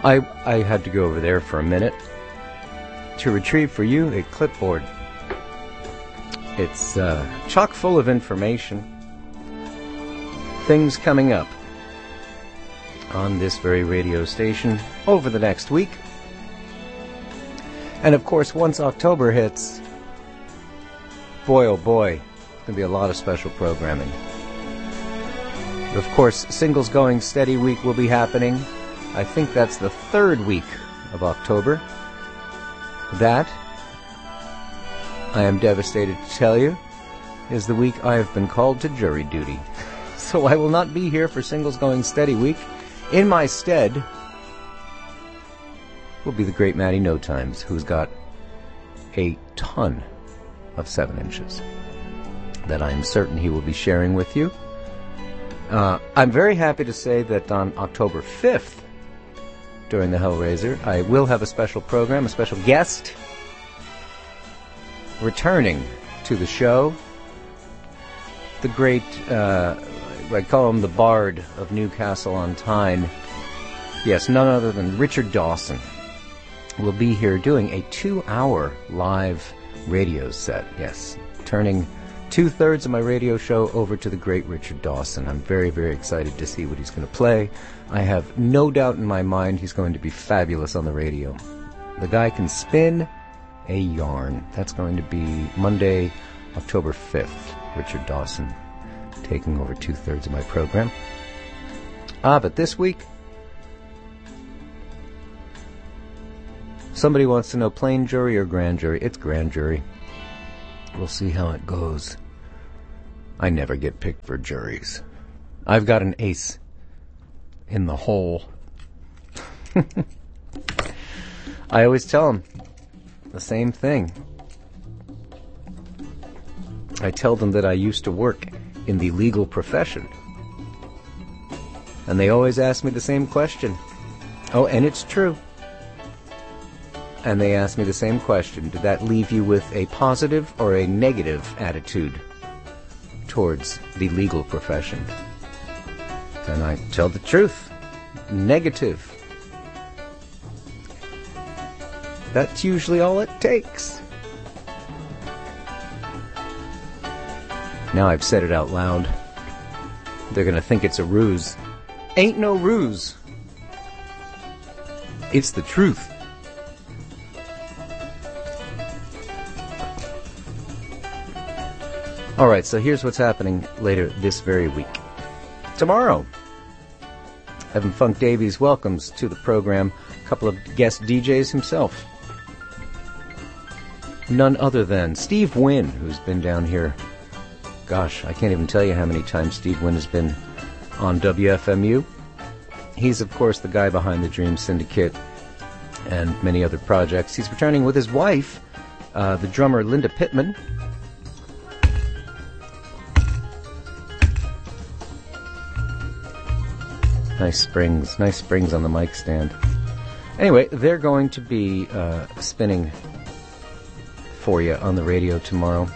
I had to go over there for a minute to retrieve for you a clipboard. It's chock full of information, things coming up on this very radio station over the next week. And of course, once October hits, boy oh boy, there's going to be a lot of special programming. Of course, Singles Going Steady Week will be happening. I think that's the 3rd week of October. That, I am devastated to tell you, is the week I have been called to jury duty. So I will not be here for Singles Going Steady Week. In my stead will be the great Matty No Times, who's got a ton of 7 inches that I'm certain he will be sharing with you. I'm very happy to say that on October 5th, during the Hellraiser, I will have a special program, a special guest returning to the show. The great, I call him the Bard of Newcastle on Tyne. Yes, none other than Richard Dawson will be here doing a 2-hour live radio set. Yes, turning 2/3 of my radio show over to the great Richard Dawson. I'm very, very excited to see what he's going to play. I have no doubt in my mind he's going to be fabulous on the radio. The guy can spin a yarn. That's going to be Monday, October 5th. Richard Dawson taking over 2/3 of my program. But this week, somebody wants to know plain jury or grand jury. It's grand jury. We'll see how it goes. I never get picked for juries. I've got an ace in the hole. I always tell them the same thing. I tell them that I used to work in the legal profession. And they always ask me the same question. Oh, and it's true. And they ask me the same question. Did that leave you with a positive or a negative attitude towards the legal profession? And I tell the truth. Negative. That's usually all it takes. Now I've said it out loud. They're going to think it's a ruse. Ain't no ruse. It's the truth. All right, so here's what's happening later this very week. Tomorrow, Evan Funk Davies welcomes to the program a couple of guest DJs himself. None other than Steve Wynn, who's been down here. Gosh, I can't even tell you how many times Steve Wynn has been on WFMU. He's, of course, the guy behind the Dream Syndicate and many other projects. He's returning with his wife, the drummer Linda Pittman. Nice springs on the mic stand. Anyway, they're going to be spinning for you on the radio tomorrow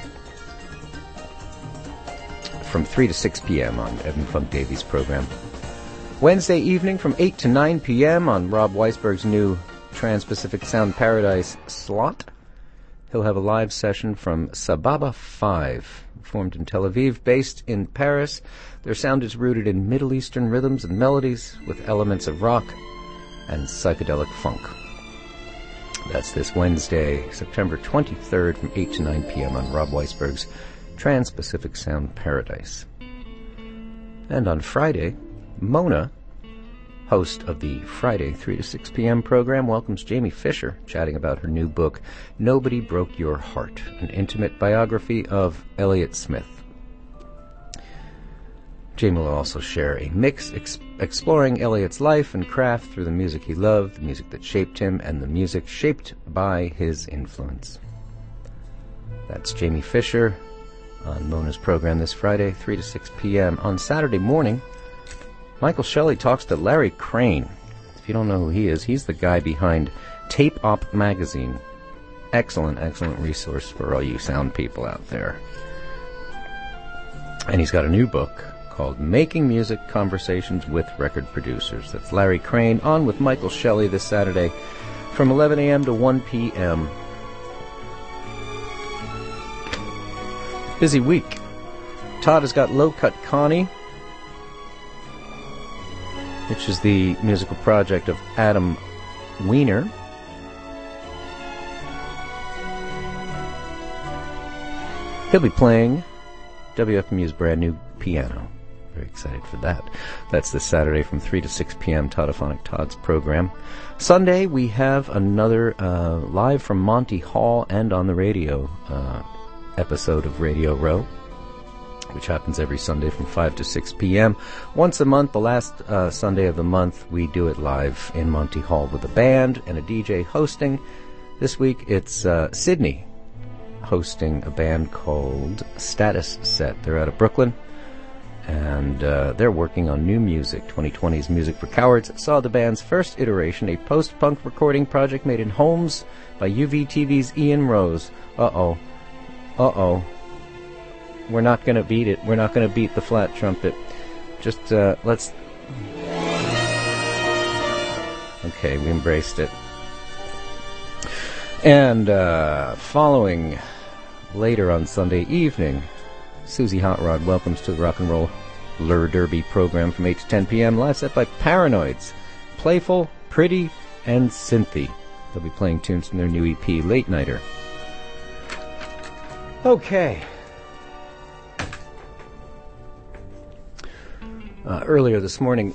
from 3 to 6 p.m. on Evan Funk Davies' program. Wednesday evening from 8 to 9 p.m. on Rob Weisberg's new Trans-Pacific Sound Paradise slot. He'll have a live session from Sababa 5, formed in Tel Aviv, based in Paris. Their sound is rooted in Middle Eastern rhythms and melodies with elements of rock and psychedelic funk. That's this Wednesday, September 23rd from 8 to 9 p.m. on Rob Weisberg's Trans-Pacific Sound Paradise. And on Friday, Mona, host of the Friday 3 to 6 p.m. program, welcomes Jamie Fisher, chatting about her new book, Nobody Broke Your Heart, an intimate biography of Elliott Smith. Jamie will also share a mix exploring Elliott's life and craft through the music he loved, the music that shaped him, and the music shaped by his influence. That's Jamie Fisher on Mona's program this Friday, 3 to 6 p.m. On Saturday morning, Michael Shelley talks to Larry Crane. If you don't know who he is, he's the guy behind Tape Op magazine. Excellent, excellent resource for all you sound people out there. And he's got a new book called Making Music Conversations with Record Producers. That's Larry Crane on with Michael Shelley this Saturday from 11 a.m. to 1 p.m. Busy week. Todd has got Low Cut Connie, which is the musical project of Adam Weiner. He'll be playing WFMU's brand new piano. Very excited for that. That's this Saturday from 3 to 6 p.m. Toddophonic Todd's program. Sunday, we have another live from Monty Hall and on the radio episode of Radio Row, which happens every Sunday from 5 to 6 p.m. Once a month, the last Sunday of the month, we do it live in Monty Hall with a band and a DJ hosting. This week, it's Sydney hosting a band called Status Set. They're out of Brooklyn, and they're working on new music. 2020's Music for Cowards saw the band's first iteration, a post-punk recording project made in homes by UVTV's Ian Rose. Uh-oh. We're not going to beat it. We're not going to beat the flat trumpet. Just, let's... Okay, we embraced it. And following later on Sunday evening, Susie Hot Rod welcomes to the Rock and Roll Lure Derby program from 8 to 10 p.m. Live set by Paranoids. Playful, Pretty, and Synthy. They'll be playing tunes from their new EP, Late Nighter. Okay. Earlier this morning,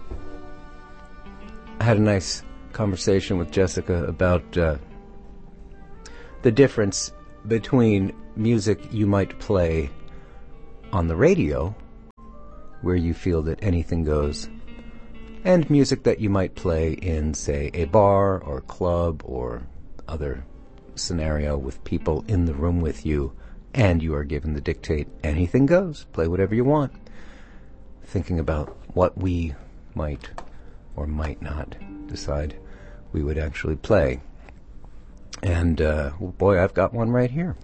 I had a nice conversation with Jessica about the difference between music you might play on the radio, where you feel that anything goes, and music that you might play in, say, a bar or club or other scenario with people in the room with you, and you are given the dictate, anything goes, play whatever you want. Thinking about what we might or might not decide we would actually play. And, boy, I've got one right here.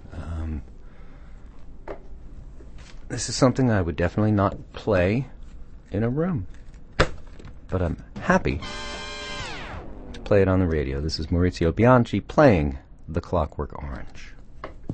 This is something I would definitely not play in a room, but I'm happy to play it on the radio. This is Maurizio Bianchi playing The Clockwork Orange.